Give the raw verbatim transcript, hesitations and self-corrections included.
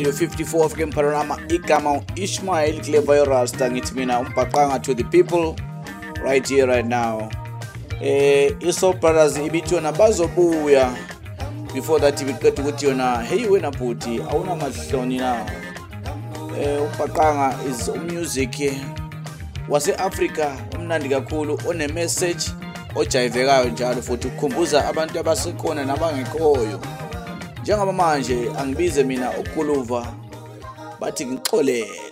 Radio fifty-four African Panorama igama Ishmael Clever Rasta ngithi mina umbhaqanga to the people right here right now. Eh iSoul Brothers ibithona bazobuya before that ibiqeda ukuthi yona hey wena bhuti awuna mahloni na. Eh umbhaqanga is music wase Africa umnandi kakhulu one message ojayivekayo njalo futhi ukukhumbuza abantu abasekhona nabangekhoyo. Njengoba manje angibize mina uKuluva bathi ngixolele.